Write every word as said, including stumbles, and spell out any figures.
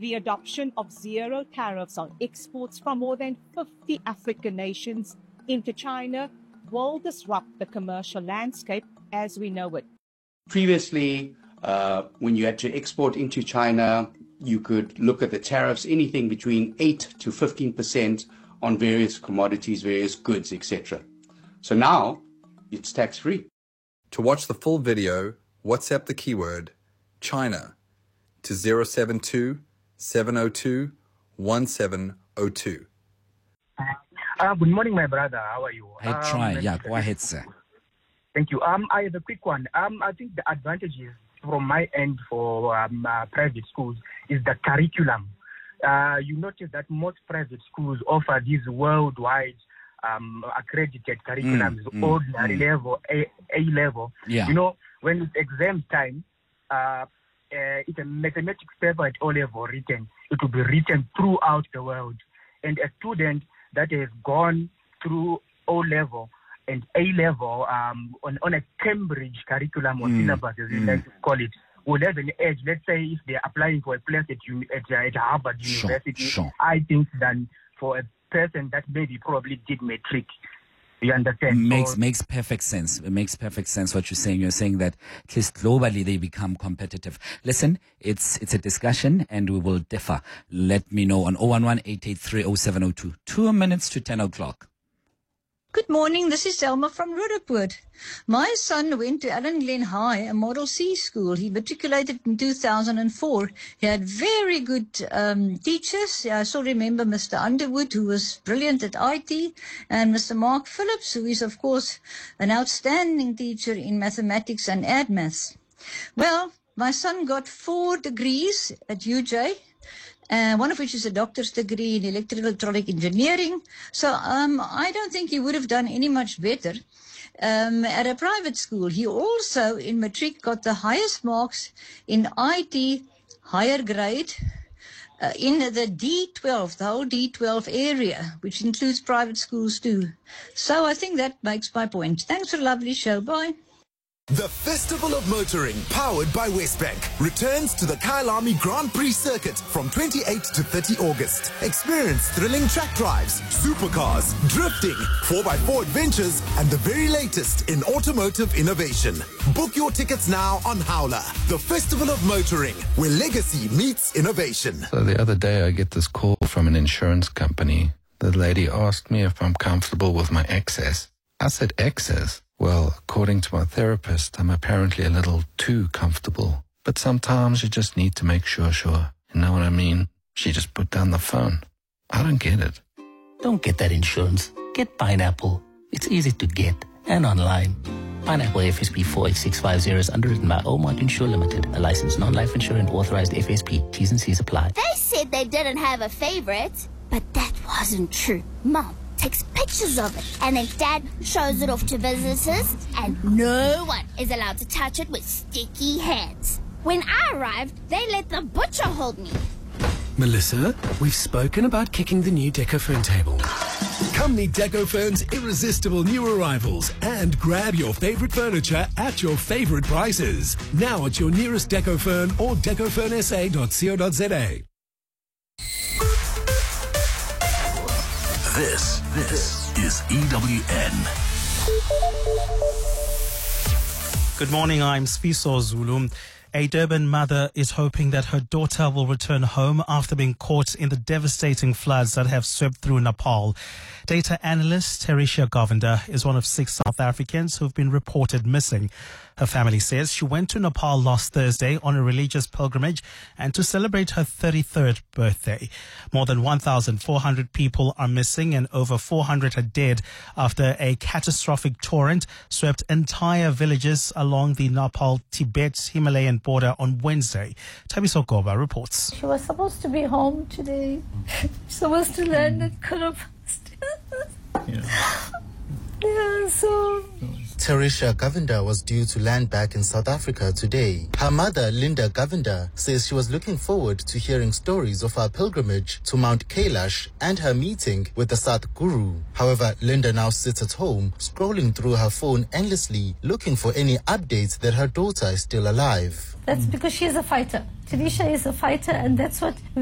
The adoption of zero tariffs on exports from more than fifty African nations into China will disrupt the commercial landscape as we know it. Previously, uh, when you had to export into China, you could look at the tariffs, anything between eight to fifteen percent on various commodities, various goods, et cetera. So now it's tax-free. To watch the full video, WhatsApp the keyword China to zero seven two, seven zero two, one seven zero two. Uh, good morning, my brother. How are you? I try. Um, Yeah, go ahead, sir. Thank you. Um, I have a quick one. Um, I think the advantages from my end for um, uh, private schools is the curriculum. Uh, you notice that most private schools offer these worldwide um, accredited curriculums, Mm, mm, ordinary mm. level, A, A level. Yeah. You know, when it's exam time, uh, uh, it's a mathematics paper at O level written. It will be written throughout the world. And a student that has gone through O level and A level um, on, on a Cambridge curriculum or Mm, syllabus, as we mm. like to call it, will have an edge. Let's say if they're applying for a place at, uni- at, uh, at Harvard Sure, University, sure. I think than for a person that maybe probably did matric. You understand? Makes So- makes perfect sense. It makes perfect sense what you're saying. You're saying that at least globally they become competitive. Listen, it's it's a discussion and we will differ. Let me know on zero one one, eight eight three, zero seven zero two. Two minutes to ten o'clock. Good morning, this is Selma from Roodepoort. My son went to Allen Glen High, a Model C school. He matriculated in two thousand four. He had very good um, teachers. I still remember Mister Underwood, who was brilliant at I T, and Mister Mark Phillips, who is, of course, an outstanding teacher in mathematics and ad maths. Well, my son got four degrees at U J. Uh, one of which is a doctor's degree in electrical electronic engineering. So um, I don't think he would have done any much better um, at a private school. He also, in matric, got the highest marks in I T, higher grade, uh, in the D twelve, the whole D twelve area, which includes private schools too. So I think that makes my point. Thanks for a lovely show. Bye. The Festival of Motoring, powered by Westbank, returns to the Kyalami Grand Prix circuit from twenty-eighth to thirtieth August. Experience thrilling track drives, supercars, drifting, four by four adventures, and the very latest in automotive innovation. Book your tickets now on Howler. The Festival of Motoring, where legacy meets innovation. So the other day I get this call from an insurance company. The lady asked me if I'm comfortable with my excess. I said, excess? Well, according to my therapist, I'm apparently a little too comfortable. But sometimes you just need to make sure, sure. You know what I mean? She just put down the phone. I don't get it. Don't get that insurance. Get Pineapple. It's easy to get and online. Pineapple F S P four eight six five zero is underwritten by Omart Insure Limited, a licensed non-life insurer and authorized F S P. T's and C's apply. They said they didn't have a favorite, but that wasn't true. Mom takes pictures of it, and then Dad shows it off to visitors, and no one is allowed to touch it with sticky hands. When I arrived, they let the butcher hold me. Melissa, we've spoken about kicking the new Decophone table. Come meet Decophone's irresistible new arrivals and grab your favorite furniture at your favorite prices. Now at your nearest Decophone or decophone s a dot co dot z a. This, this is E W N. Good morning, I'm Sfiso Zulu. A Durban mother is hoping that her daughter will return home after being caught in the devastating floods that have swept through Nepal. Data analyst Teresia Govender is one of six South Africans who've been reported missing. Her family says she went to Nepal last Thursday on a religious pilgrimage and to celebrate her thirty-third birthday. More than one thousand four hundred people are missing and over four hundred are dead after a catastrophic torrent swept entire villages along the Nepal-Tibet Himalayan border on Wednesday. Tabiso Goba reports. She was supposed to be home today. Supposed to land at Colombo. Yeah. Yeah, so... Teresia Govender was due to land back in South Africa today. Her mother, Linda Govender, says she was looking forward to hearing stories of her pilgrimage to Mount Kailash and her meeting with the Sadhguru. However, Linda now sits at home, scrolling through her phone endlessly, looking for any updates that her daughter is still alive. That's because she's a fighter. Tanisha is a fighter, and that's what